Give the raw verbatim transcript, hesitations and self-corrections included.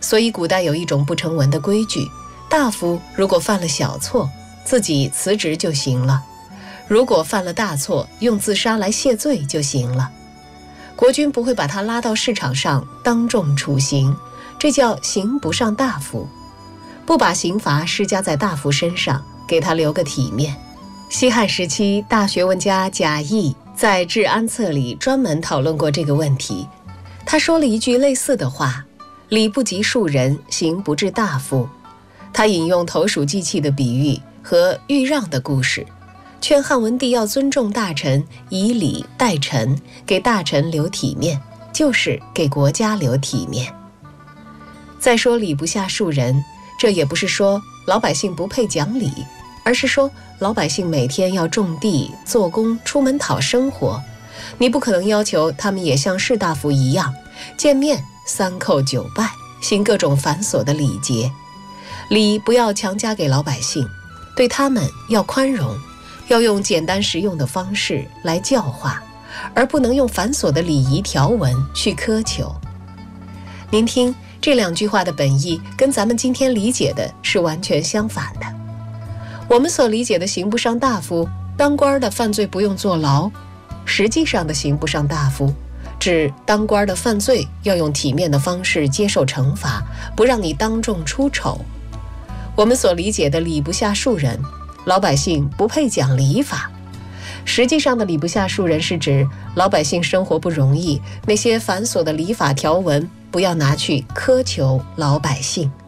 所以古代有一种不成文的规矩，大夫如果犯了小错，自己辞职就行了；如果犯了大错，用自杀来谢罪就行了。国君不会把他拉到市场上当众处刑，这叫刑不上大夫，不把刑罚施加在大夫身上，给他留个体面。西汉时期，大学问家贾谊在《治安策》里专门讨论过这个问题。他说了一句类似的话：礼不及庶人，刑不至大夫。他引用投鼠忌器的比喻和豫让的故事，劝汉文帝要尊重大臣，以礼待臣，给大臣留体面，就是给国家留体面。再说礼不下庶人，这也不是说老百姓不配讲礼，而是说老百姓每天要种地、做工、出门讨生活，你不可能要求他们也像士大夫一样，见面三叩九拜，行各种繁琐的礼节。礼不要强加给老百姓，对他们要宽容，要用简单实用的方式来教化，而不能用繁琐的礼仪条文去苛求。您听，这两句话的本意跟咱们今天理解的是完全相反的。我们所理解的刑不上大夫，当官的犯罪不用坐牢，实际上的刑不上大夫，指当官的犯罪要用体面的方式接受惩罚，不让你当众出丑。我们所理解的礼不下庶人，老百姓不配讲礼法，实际上的礼不下庶人是指老百姓生活不容易，那些繁琐的礼法条文不要拿去苛求老百姓。